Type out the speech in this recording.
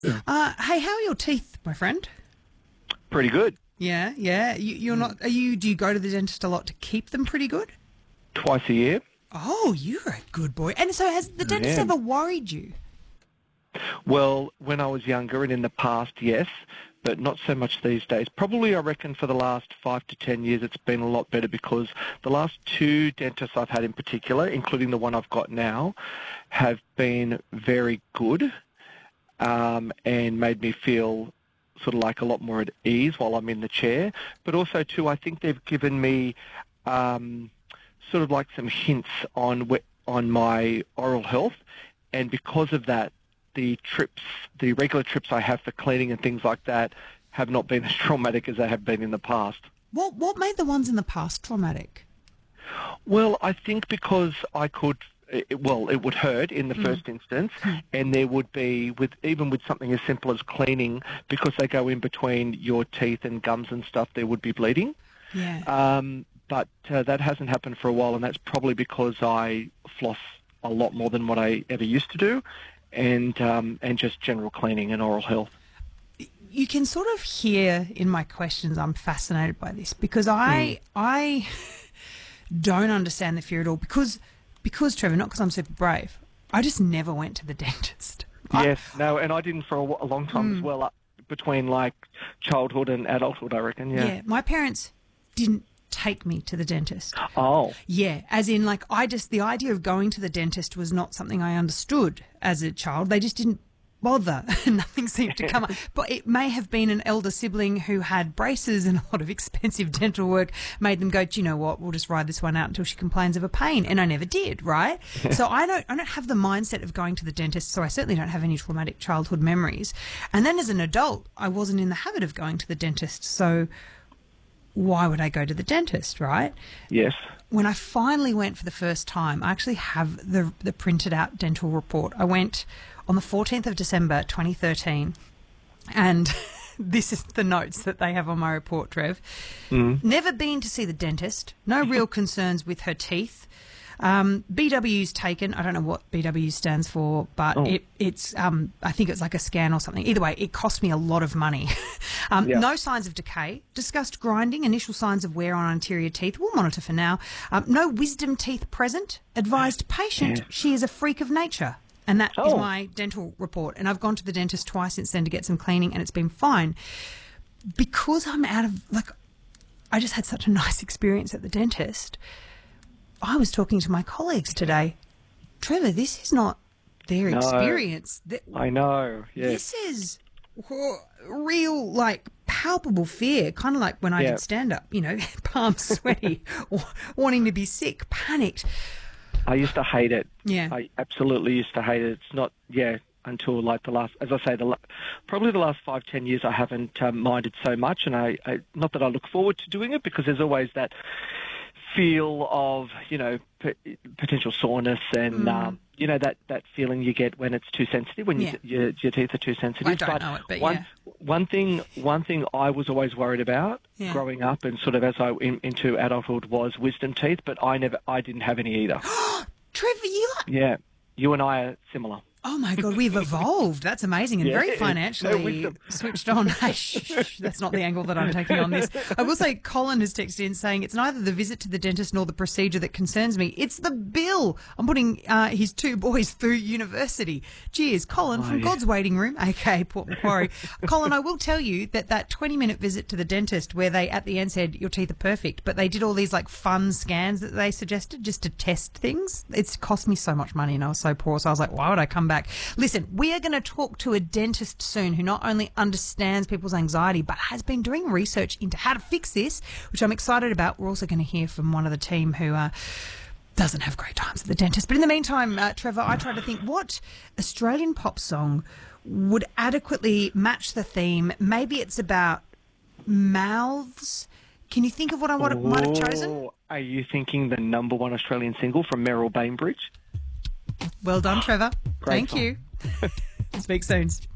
Hey, how are your teeth, my friend? Pretty good. Yeah, yeah. You're not. Do you go to the dentist a lot to keep them pretty good? Twice a year. Oh, you're a good boy. And so, has the dentist Yeah. ever worried you? Well, when I was younger and in the past, yes, but not so much these days. Probably, I reckon, for the last 5 to 10 years, it's been a lot better because the last two dentists I've had in particular, including the one I've got now, have been very good and made me feel sort of like a lot more at ease while I'm in the chair. But also, too, I think they've given me sort of like some hints on my oral health, and because of that, the regular trips I have for cleaning and things like that have not been as traumatic as they have been in the past. What made the ones in the past traumatic? Well, I think because it would hurt in the first instance, and there would be, even with something as simple as cleaning, because they go in between your teeth and gums and stuff, there would be bleeding. Yeah. But that hasn't happened for a while, and that's probably because I floss a lot more than what I ever used to do, and just general cleaning and oral health. You can sort of hear in my questions I'm fascinated by this because I don't understand the fear at all because Trevor, not because I'm super brave, I just never went to the dentist. Yes, no, and I didn't for a long time as well, between like childhood and adulthood, I reckon, Yeah, my parents didn't take me to the dentist. Oh. Yeah, as in like the idea of going to the dentist was not something I understood as a child. They just didn't bother. Nothing seemed to come up. But it may have been an elder sibling who had braces and a lot of expensive dental work made them go, do you know what, we'll just ride this one out until she complains of a pain. And I never did, right? So I don't have the mindset of going to the dentist, so I certainly don't have any traumatic childhood memories. And then as an adult, I wasn't in the habit of going to the dentist, so why would I go to the dentist, right? Yes. When I finally went for the first time, I actually have the printed out dental report. I went on the 14th of December 2013, and this is the notes that they have on my report, Trev. Never been to see the dentist, no real concerns with her teeth. BW's taken. I don't know what BW stands for, but it's I think it's like a scan or something. Either way, it cost me a lot of money. No signs of decay. Discussed grinding. Initial signs of wear on anterior teeth. We'll monitor for now. No wisdom teeth present. Advised patient. She is a freak of nature. And that is my dental report. And I've gone to the dentist twice since then to get some cleaning, and it's been fine. Because I'm out of, I just had such a nice experience at the dentist. I was talking to my colleagues today. Trevor, this is not their experience. I know, yes. This is real, palpable fear, kind of like when I did stand-up, palms sweaty, wanting to be sick, panicked. I used to hate it. Yeah. I absolutely used to hate it. It's not, until the last, as I say, probably the last 5-10 years I haven't minded so much, and I not that I look forward to doing it because there's always that feel of, potential soreness and, that feeling you get when it's too sensitive, when your teeth are too sensitive. I don't know it, but one thing I was always worried about growing up and sort of as I into adulthood was wisdom teeth, but I didn't have any either. Trevor, Yeah, you and I are similar. Oh, my God, we've evolved. That's amazing and very financially switched on. Hey, shh, that's not the angle that I'm taking on this. I will say Colin has texted in saying it's neither the visit to the dentist nor the procedure that concerns me. It's the bill. I'm putting his two boys through university. Cheers, Colin from God's Waiting Room, aka Port Macquarie. Colin, I will tell you that 20-minute visit to the dentist where they at the end said your teeth are perfect, but they did all these fun scans that they suggested just to test things. It's cost me so much money and I was so poor. So I was like, why would I come back? Listen, we are going to talk to a dentist soon who not only understands people's anxiety but has been doing research into how to fix this, which I'm excited about. We're also going to hear from one of the team who doesn't have great times at the dentist. But in the meantime, Trevor, I tried to think what Australian pop song would adequately match the theme. Maybe it's about mouths. Can you think of what I might have chosen? Are you thinking the number one Australian single from Meryl Bainbridge? Well done, Trevor. Great Thank you. Speak soon.